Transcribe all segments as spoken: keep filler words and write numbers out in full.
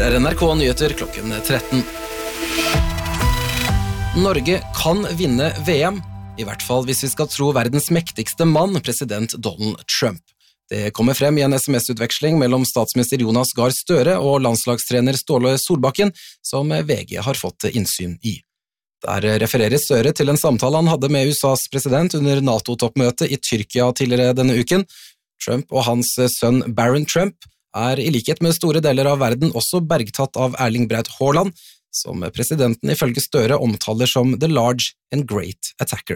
Her er N R K Nyheter klokken tretten. Norge kan vinne V M, i hvert fall hvis vi skal tro verdens mektigste mann, president Donald Trump. Det kommer frem i en sms-utveksling mellom statsminister Jonas Gahr Støre og landslagstrener Ståle Solbakken, som V G har fått innsyn i. Der refererer Støre til en samtale han hadde med U S A's president under NATO-toppmøtet i Tyrkia tidligere denne uken. Trump og hans sønn Barron Trump er i likhet med store deler av verden også bergtatt av Erling Braut Haaland, som presidenten ifølge Støre omtaler som «the large and great attacker».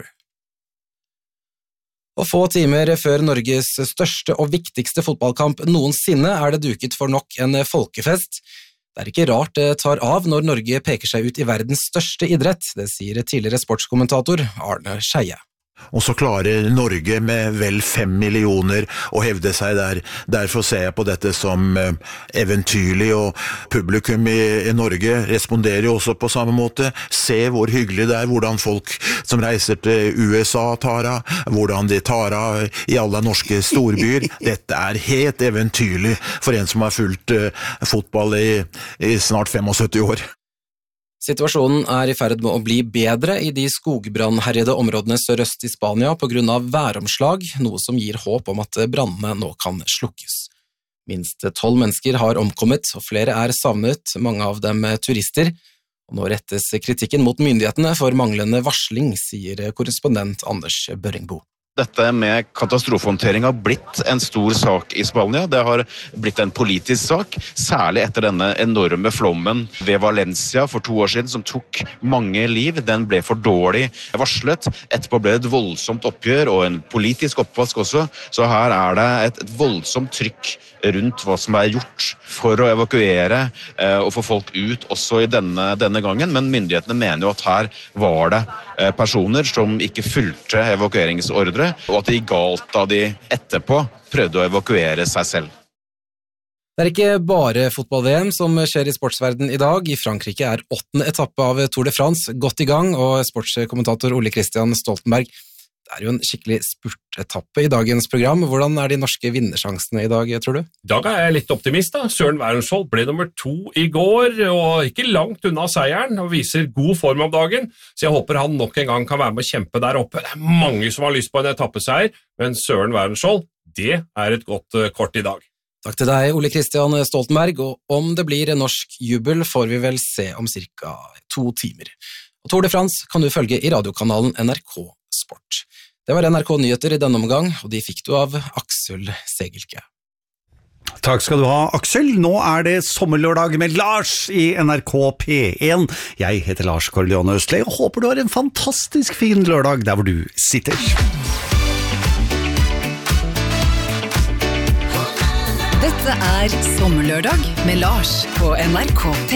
Og få timer før Norges største og viktigste fotballkamp noensinne er det duket for nok en folkefest. Det er ikke rart det tar av når Norge peker seg ut i verdens største idrett, det sier tidligere sportskommentator Arne Skeie. Og så klarer Norge med vel fem millioner å hevde seg der. Derfor ser jeg på dette som eventyrlig, og publikum i, i Norge responderer jo også på samme måte. Se hvor hyggelig det er, hvordan folk som reiser til U S A tar av, hvordan de tar av i alle norske storbyer. Dette er helt eventyrlig for en som har fulgt uh, fotball i, i snart syttifem år. Situasjonen er i ferd med å bli bedre i de skogbrannherjede områdene sørøst i Spania på grunn av væromslag, noe som gir håp om at brannene nå kan slukkes. Minst tolv mennesker har omkommet, og flere er savnet, mange av dem turister. Og nå rettes kritikken mot myndighetene for manglende varsling, sier korrespondent Anders Børringbo. Dette med katastrofehåndtering har blitt en stor sak i Spania. Det har blitt en politisk sak, særlig etter denne enorme flommen ved Valencia for to år siden, som tok mange liv. Den ble for dårlig varslet. Etterpå ble det et voldsomt oppgjør og en politisk oppvask også. Så her er det et, et voldsomt trykk rundt hva som er gjort for å evakuere eh, og få folk ut også i denne, denne gangen. Men myndighetene mener jo at her var det eh, personer som ikke fulgte evakueringsordre, og at det gikk galt da de etterpå prøvde å evakuere seg selv. Det er ikke bare fotball-V M som skjer i sportsverden i dag. I Frankrike er åttende etappe av Tour de France godt i gang, og sportskommentator Ole Christian Stoltenberg, det er jo en skikkelig spurtetappe i dagens program. Hvordan er de norske vinnersjansene i dag, tror du? I dag er jeg litt optimist da. Søren Wærensvold ble nummer to i går, og ikke langt unna seieren, og viser god form om dagen, så jeg håper han nok en gang kan være med å kjempe der oppe. Det er mange som har lyst på en etappeseier, men Søren Wærensvold, det er et godt kort i dag. Takk til deg, Ole Christian Stoltenberg, og om det blir en norsk jubel får vi vel se om cirka to timer. Og Tour de France kan du følge i radiokanalen N R K Sport. Det var N R K Nyheter i denne omgang, og de fikk du av Aksel Segelke. Takk skal du ha, Aksel. Nå er det sommerlørdag med Lars i N R K P en. Jeg heter Lars Corleone Østli, og håper du har en fantastisk fin lørdag der hvor du sitter. Dette er sommerlørdag med Lars på N R K P